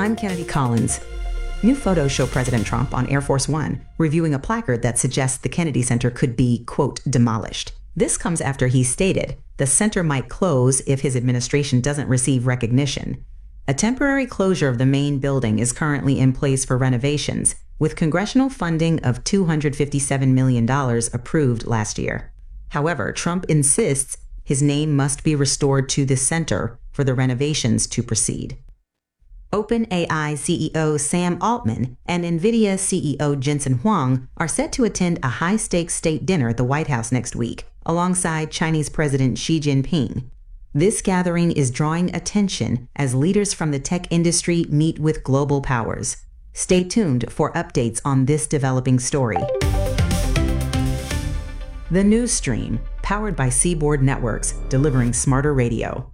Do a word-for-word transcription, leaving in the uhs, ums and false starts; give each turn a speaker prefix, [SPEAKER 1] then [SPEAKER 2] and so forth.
[SPEAKER 1] I'm Kennedy Collins. New photos show President Trump on Air Force One, reviewing a placard that suggests the Kennedy Center could be, quote, demolished. This comes after he stated the center might close if his administration doesn't receive recognition. A temporary closure of the main building is currently in place for renovations, with congressional funding of two hundred fifty-seven million dollars approved last year. However, Trump insists his name must be restored to the center for the renovations to proceed. OpenAI C E O Sam Altman and NVIDIA C E O Jensen Huang are set to attend a high-stakes state dinner at the White House next week, alongside Chinese President Xi Jinping. This gathering is drawing attention as leaders from the tech industry meet with global powers. Stay tuned for updates on this developing story. The News Stream, powered by Seaboard Networks, delivering smarter radio.